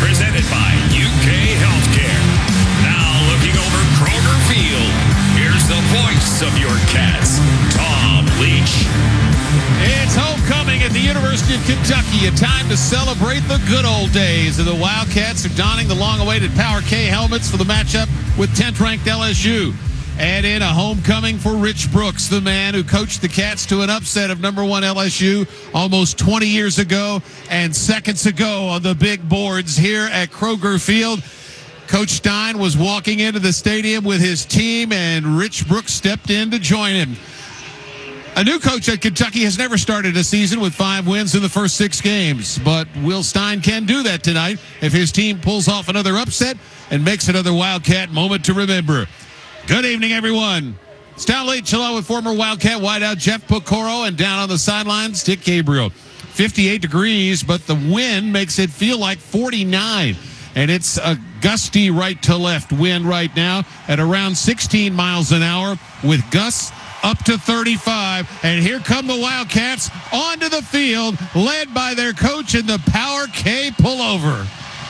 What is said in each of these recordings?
presented by UK Healthcare. Now looking over Kroger Field, here's the voice of your Cats, Tom Leach. It's homecoming at the University of Kentucky, a time to celebrate the good old days. The Wildcats are donning the long-awaited Power K helmets for the matchup with 10th-ranked LSU. And in a homecoming for Rich Brooks, the man who coached the Cats to an upset of number 1 LSU almost 20 years ago and seconds ago on the big boards here at Kroger Field. Coach Stein was walking into the stadium with his team, and Rich Brooks stepped in to join him. A new coach at Kentucky has never started a season with 5 wins in the first 6 games, but Will Stein can do that tonight if his team pulls off another upset and makes another Wildcat moment to remember. Good evening, everyone. It's Tom Leach along with former Wildcat wideout Jeff Piecoro, and down on the sidelines, Dick Gabriel. 58 degrees, but the wind makes it feel like 49. And it's a gusty right to left wind right now at around 16 miles an hour with gusts up to 35. And here come the Wildcats onto the field, led by their coach in the Power K pullover.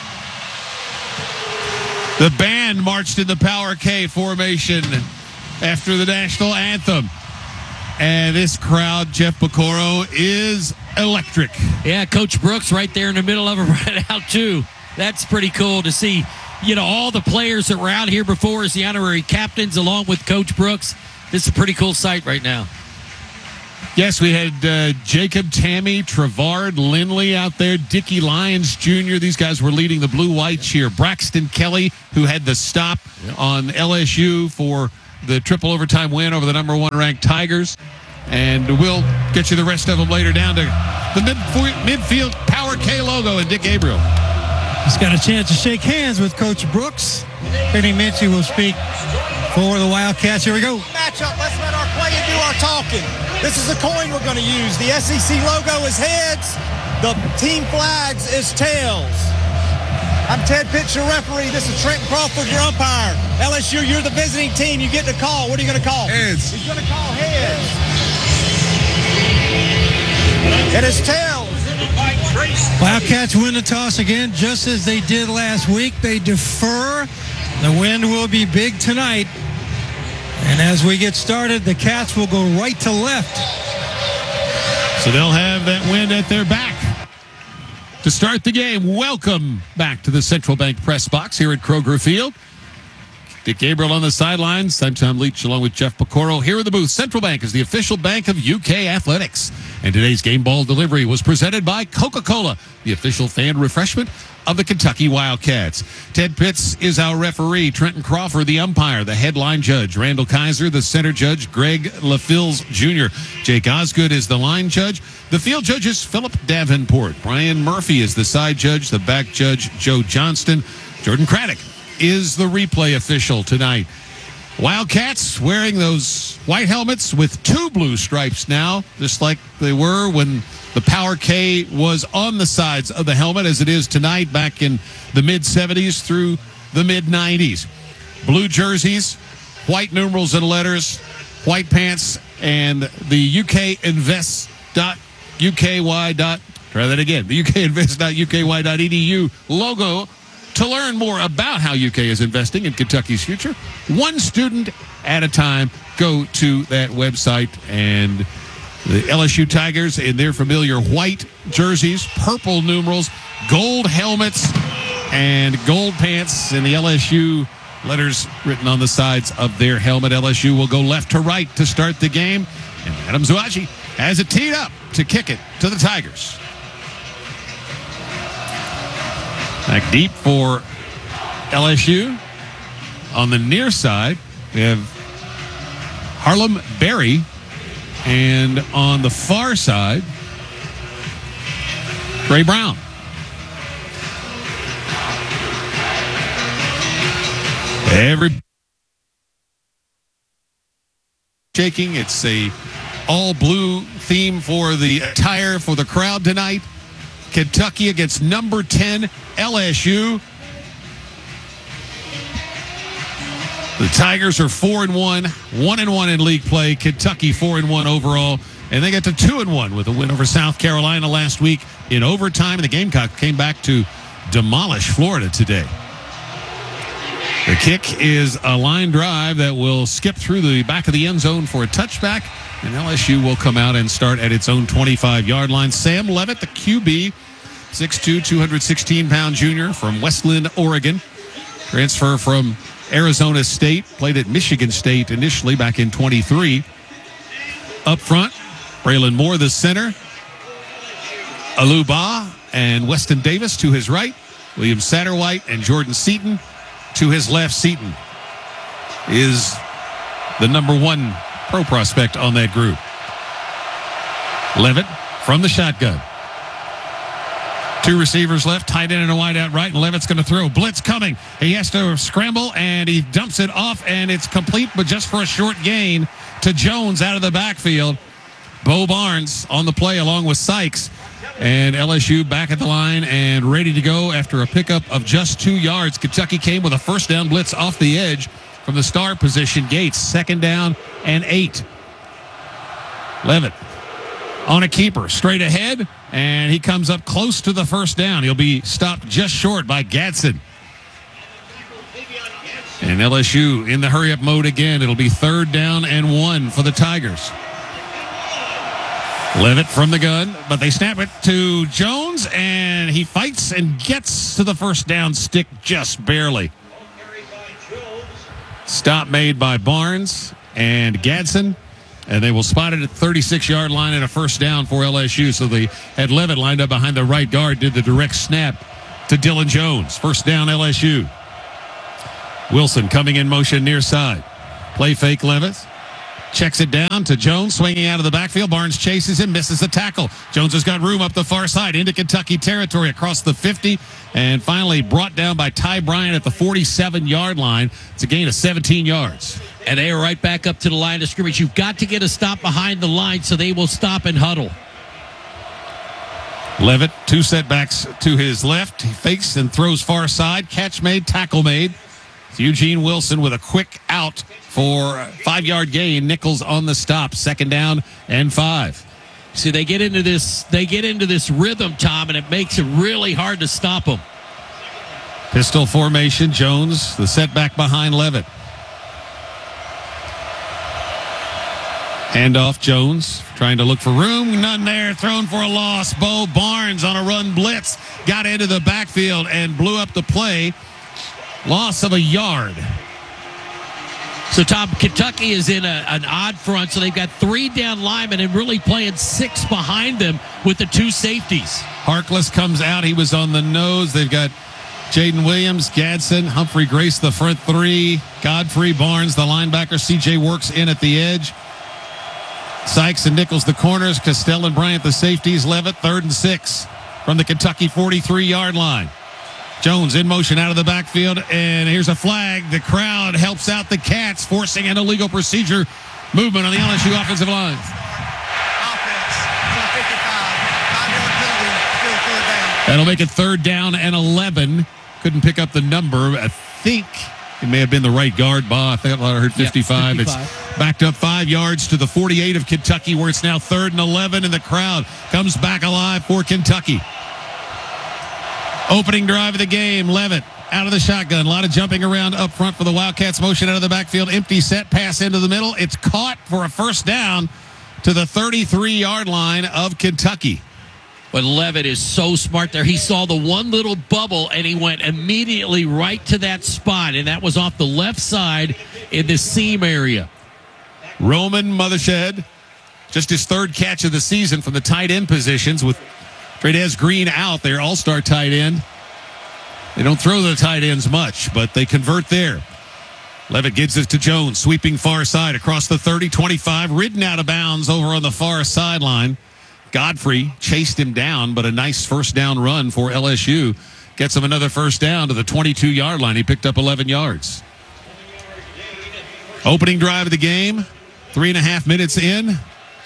The band marched in the Power K formation after the national anthem. And this crowd, Jeff Piecoro, is electric. Yeah, Coach Brooks right there in the middle of it right out, too. That's pretty cool to see, all the players that were out here before as the honorary captains along with Coach Brooks. This is a pretty cool sight right now. Yes, we had Jacob Tammy, Trevard Lindley out there, Dickie Lyons Jr. These guys were leading the blue-white cheer. Braxton Kelly, who had the stop on LSU for the triple overtime win over the number 1 ranked Tigers. And we'll get you the rest of them later down to the midfield Power K logo and Dick Gabriel. He's got a chance to shake hands with Coach Brooks. Penny Minchie will speak for the Wildcats. Here we go. Matchup. Let's let our play and do our talking. This is the coin we're going to use. The SEC logo is heads. The team flags is tails. I'm Ted Pitts, your referee. This is Trenton Crawford, your umpire. LSU, you're the visiting team. You get to call. What are you going to call? Heads. He's going to call heads. And it's tails. Wildcats win the toss again, just as they did last week. They defer. The wind will be big tonight. And as we get started, the Cats will go right to left. So they'll have that wind at their back to start the game. Welcome back to the Central Bank press box here at Kroger Field. Dick Gabriel on the sidelines. I'm Tom Leach along with Jeff Piecoro here in the booth. Central Bank is the official bank of UK Athletics. And today's game ball delivery was presented by Coca-Cola, the official fan refreshment of the Kentucky Wildcats. Ted Pitts is our referee. Trenton Crawford, the umpire. The headline judge, Randall Kaiser, the center judge, Greg LaFills Jr. Jake Osgood is the line judge. The field judge is Philip Davenport. Brian Murphy is the side judge. The back judge, Joe Johnston. Jordan Craddock is the replay official tonight. Wildcats wearing those white helmets with 2 blue stripes now, just like they were when the Power K was on the sides of the helmet, as it is tonight back in the mid-70s through the mid-90s. Blue jerseys, white numerals and letters, white pants, and the ukinvest.uky.edu logo to learn more about how UK is investing in Kentucky's future. 1 student at a time. Go to that website. And the LSU Tigers in their familiar white jerseys, purple numerals, gold helmets, and gold pants, and the LSU letters written on the sides of their helmet. LSU will go left to right to start the game. And Adam Zuaji has it teed up to kick it to the Tigers. Back deep for LSU. On the near side, we have Harlem Berry. And on the far side, Trey Brown. Every shaking. It's a all blue theme for the attire for the crowd tonight. Kentucky against number 10 LSU. The Tigers are 4-1, 1-1 in league play. Kentucky 4-1 overall, and they got to 2-1 with a win over South Carolina last week in overtime. And the Gamecock came back to demolish Florida today. The kick is a line drive that will skip through the back of the end zone for a touchback, and LSU will come out and start at its own 25-yard line. Sam Levitt, the QB, 6'2", 216-pound junior from Westland, Oregon. Transfer from Arizona State, played at Michigan State initially back in 23. Up front, Braylon Moore, the center. Aluba and Weston Davis to his right. William Satterwhite and Jordan Seaton to his left. Seaton is the number 1 pro prospect on that group. Levitt from the shotgun. 2 receivers left, tight end and a wide out right, and Levitt's going to throw. Blitz coming. He has to scramble, and he dumps it off, and it's complete, but just for a short gain to Jones out of the backfield. Bo Barnes on the play along with Sykes. And LSU back at the line and ready to go after a pickup of just 2 yards. Kentucky came with a first down blitz off the edge from the star position. Gates, 2nd down and 8. Levitt on a keeper, straight ahead, and he comes up close to the first down. He'll be stopped just short by Gadsden. And LSU in the hurry-up mode again. It'll be 3rd down and 1 for the Tigers. Levitt from the gun, but they snap it to Jones, and he fights and gets to the first down stick just barely. Stop made by Barnes and Gadsden, and they will spot it at 36-yard line and a first down for LSU. So they had Levitt lined up behind the right guard, did the direct snap to Dylan Jones. First down, LSU. Wilson coming in motion near side. Play fake Levitt. Checks it down to Jones, swinging out of the backfield. Barnes chases him, misses the tackle. Jones has got room up the far side into Kentucky territory across the 50, and finally brought down by Ty Bryant at the 47-yard line. It's a gain of 17 yards. And they are right back up to the line of scrimmage. You've got to get a stop behind the line so they will stop and huddle. Levitt, 2 setbacks to his left. He fakes and throws far side. Catch made, tackle made. It's Eugene Wilson with a quick out for a 5-yard gain. Nichols on the stop. 2nd down and 5. See, they get into this rhythm, Tom, and it makes it really hard to stop them. Pistol formation. Jones, the setback behind Levitt. Handoff, Jones trying to look for room. None there. Thrown for a loss. Bo Barnes on a run blitz. Got into the backfield and blew up the play. Loss of a yard. So, Tom, Kentucky is in an odd front, so they've got 3 down linemen and really playing 6 behind them with the 2 safeties. Harkless comes out. He was on the nose. They've got Jaden Williams, Gadsden, Humphrey Grace, the front 3. Godfrey, Barnes, the linebacker. CJ Works in at the edge. Sykes and Nichols, the corners. Castell and Bryant, the safeties. Levitt, 3rd and 6 from the Kentucky 43-yard line. Jones in motion out of the backfield, and here's a flag. The crowd helps out the Cats, forcing an illegal procedure movement on the LSU offensive line. Offense, 55. 5-yard penalty, still 3rd down. That'll make it 3rd down and 11. Couldn't pick up the number. I think it may have been the right guard, Bob. I thought I heard 55. 55. It's backed up 5 yards to the 48 of Kentucky, where it's now 3rd and 11, and the crowd comes back alive for Kentucky. Opening drive of the game, Levitt out of the shotgun. A lot of jumping around up front for the Wildcats. Motion out of the backfield. Empty set pass into the middle. It's caught for a first down to the 33-yard line of Kentucky. But Levitt is so smart there. He saw the one little bubble, and he went immediately right to that spot, and that was off the left side in the seam area. Roman Mothershed, just his 3rd catch of the season from the tight end positions with Trades Green out, their all-star tight end. They don't throw the tight ends much, but they convert there. Levitt gives it to Jones, sweeping far side across the 30, 25, ridden out of bounds over on the far sideline. Godfrey chased him down, but a nice first down run for LSU. Gets him another first down to the 22-yard line. He picked up 11 yards. Opening drive of the game, 3.5 minutes in.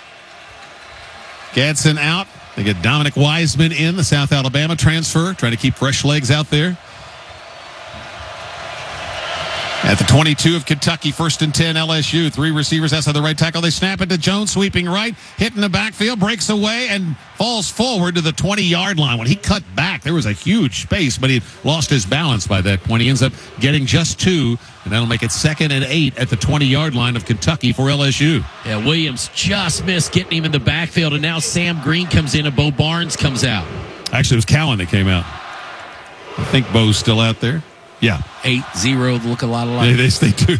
Gadsden out. They get Dominic Wiseman in, the South Alabama transfer, trying to keep fresh legs out there. At the 22 of Kentucky, 1st and 10, LSU. 3 receivers outside the right tackle. They snap it to Jones, sweeping right, hitting the backfield, breaks away, and falls forward to the 20-yard line. When he cut back, there was a huge space, but he lost his balance by that point. He ends up getting just 2, and that'll make it 2nd and 8 at the 20-yard line of Kentucky for LSU. Yeah, Williams just missed getting him in the backfield, and now Sam Green comes in and Bo Barnes comes out. Actually, it was Cowan that came out. I think Bo's still out there. Yeah. 8-0, look a lot alike. They do.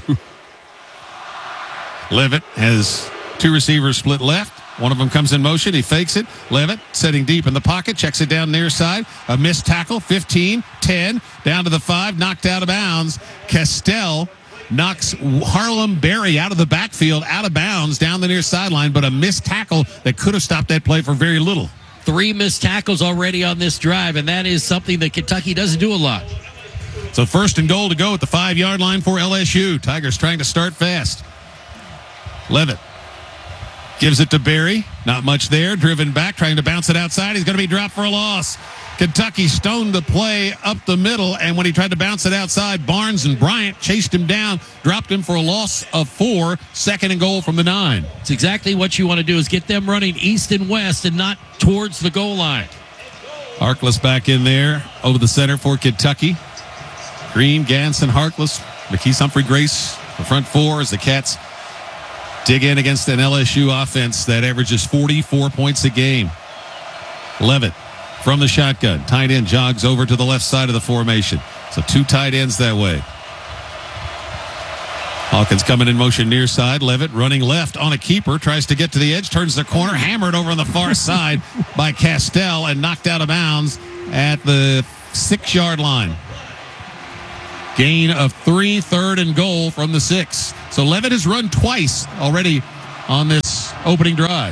Levitt has 2 receivers split left. One of them comes in motion. He fakes it. Levitt setting deep in the pocket. Checks it down near side. A missed tackle. 15, 10, down to the 5. Knocked out of bounds. Castell knocks Harlem Berry out of the backfield, out of bounds, down the near sideline. But a missed tackle that could have stopped that play for very little. 3 missed tackles already on this drive, and that is something that Kentucky doesn't do a lot. So 1st and goal to go at the 5-yard line for LSU. Tigers trying to start fast. Levitt gives it to Berry. Not much there. Driven back, trying to bounce it outside. He's going to be dropped for a loss. Kentucky stoned the play up the middle, and when he tried to bounce it outside, Barnes and Bryant chased him down, dropped him for a loss of 4. 2nd and goal from the 9. It's exactly what you want to do, is get them running east and west and not towards the goal line. Harkless back in there over the center for Kentucky. Green, Ganson, Harkless, McKees, Humphrey, Grace, the front 4 as the Cats dig in against an LSU offense that averages 44 points a game. Levitt from the shotgun. Tight end jogs over to the left side of the formation. So 2 tight ends that way. Hawkins coming in motion near side. Levitt running left on a keeper. Tries to get to the edge. Turns the corner. Hammered over on the far side by Castell and knocked out of bounds at the 6-yard line. Gain of 3, 3rd and goal from the 6. So Levitt has run twice already on this opening drive.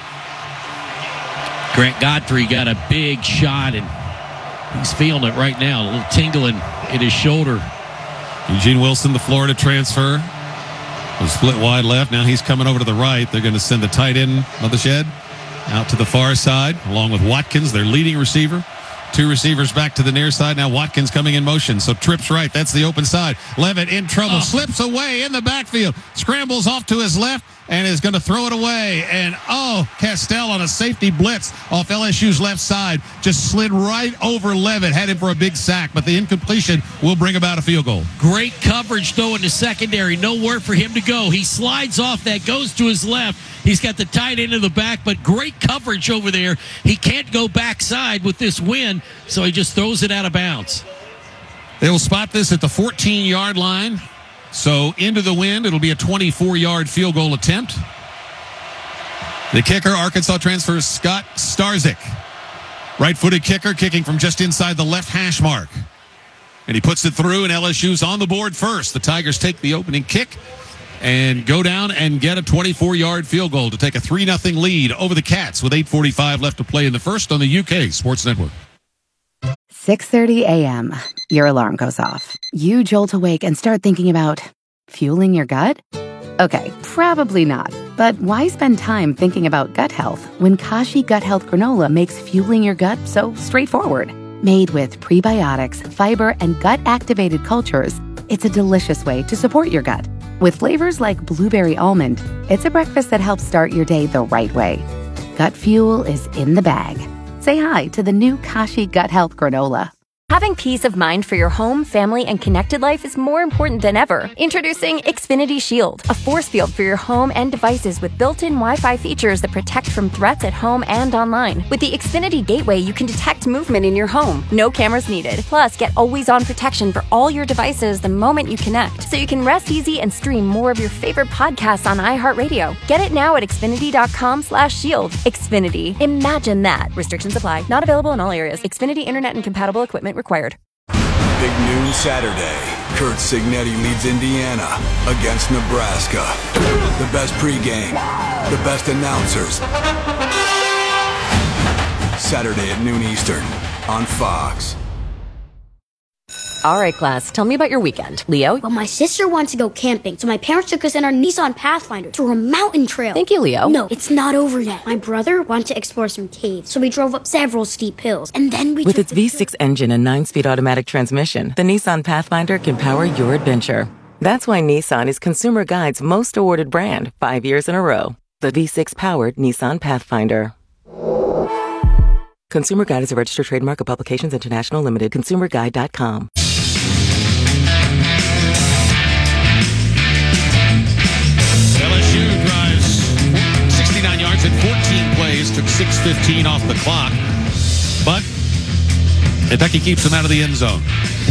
Grant Godfrey got a big shot, and he's feeling it right now. A little tingling in his shoulder. Eugene Wilson, the Florida transfer, was split wide left. Now he's coming over to the right. They're going to send the tight end of the shed out to the far side, along with Watkins, their leading receiver. 2 receivers back to the near side. Now Watkins coming in motion. So trips right. That's the open side. Levitt in trouble. Slips away in the backfield. Scrambles off to his left and is going to throw it away. And, Castell on a safety blitz off LSU's left side just slid right over Levitt. Had him for a big sack, but the incompletion will bring about a field goal. Great coverage, though, in the secondary. Nowhere for him to go. He slides off that, goes to his left. He's got the tight end in the back, but great coverage over there. He can't go backside with this wind, so he just throws it out of bounds. They will spot this at the 14-yard line. So into the wind, it'll be a 24-yard field goal attempt. The kicker, Arkansas transfer Scott Starzik. Right-footed kicker, kicking from just inside the left hash mark. And he puts it through, and LSU's on the board first. The Tigers take the opening kick and go down and get a 24-yard field goal to take a 3-0 lead over the Cats with 8:45 left to play in the first on the UK Sports Network. 6:30 a.m. Your alarm goes off. You jolt awake and start thinking about fueling your gut? Okay, probably not. But why spend time thinking about gut health when Kashi Gut Health Granola makes fueling your gut so straightforward? Made with prebiotics, fiber, and gut-activated cultures, it's a delicious way to support your gut. With flavors like blueberry almond, it's a breakfast that helps start your day the right way. Gut fuel is in the bag. Say hi to the new Kashi Gut Health Granola. Having peace of mind for your home, family, and connected life is more important than ever. Introducing Xfinity Shield, a force field for your home and devices with built-in Wi-Fi features that protect from threats at home and online. With the Xfinity Gateway, you can detect movement in your home. No cameras needed. Plus, get always-on protection for all your devices the moment you connect, so you can rest easy and stream more of your favorite podcasts on iHeartRadio. Get it now at Xfinity.com/shield. Xfinity. Imagine that. Restrictions apply. Not available in all areas. Xfinity Internet and compatible equipment required. Big noon Saturday. Kurt Signetti leads Indiana against Nebraska. The best pregame, the best announcers. Saturday at noon Eastern on Fox. All right, class, tell me about your weekend. Leo? Well, my sister wants to go camping, so my parents took us in our Nissan Pathfinder to a mountain trail. Thank you, Leo. No, it's not over yet. My brother wanted to explore some caves, so we drove up several steep hills, and then we With its V6 engine and 9-speed automatic transmission, the Nissan Pathfinder can power your adventure. That's why Nissan is Consumer Guide's most awarded brand 5 years in a row. The V6-powered Nissan Pathfinder. Consumer Guide is a registered trademark of Publications International Limited. ConsumerGuide.com. LSU drives 69 yards in 14 plays, took 6:15 off the clock, but Kentucky keeps them out of the end zone.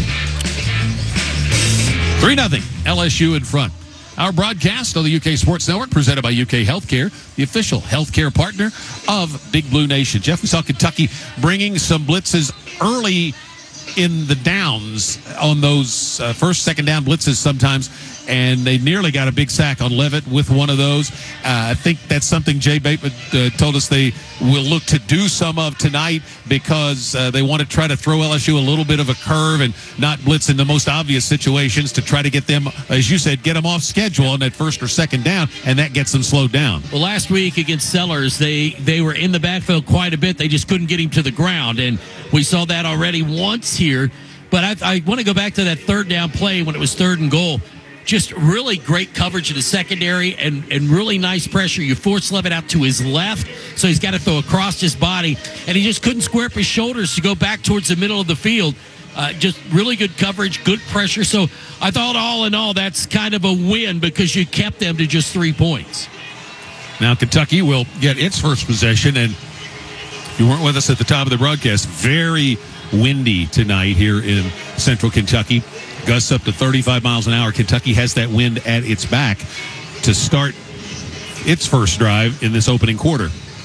3-0, LSU in front. Our broadcast on the UK Sports Network, presented by UK Healthcare, the official healthcare partner of Big Blue Nation. Jeff, we saw Kentucky bringing some blitzes early in the downs on those first, second down blitzes sometimes, and they nearly got a big sack on Levitt with one of those. I think that's something Jay Bateman told us they will look to do some of tonight because they want to try to throw LSU a little bit of a curve and not blitz in the most obvious situations to try to get them, as you said, get them off schedule on that first or second down, and that gets them slowed down. Well, last week against Sellers, they were in the backfield quite a bit. They just couldn't get him to the ground, and we saw that already once here. But I want to go back to that third down play when it was 3rd and goal. Just really great coverage in the secondary and really nice pressure. You force Levitt out to his left, so he's got to throw across his body, and he just couldn't square up his shoulders to go back towards the middle of the field. Just really good coverage, good pressure. So I thought all in all, that's kind of a win because you kept them to just 3 points. Now Kentucky will get its first possession, and if you weren't with us at the top of the broadcast, very windy tonight here in central Kentucky. Gusts up to 35 miles an hour. Kentucky has that wind at its back to start its first drive in this opening quarter.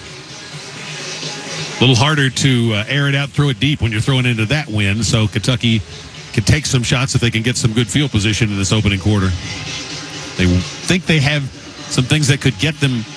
A little harder to air it out, throw it deep when you're throwing into that wind, so Kentucky can take some shots if they can get some good field position in this opening quarter. They think they have some things that could get them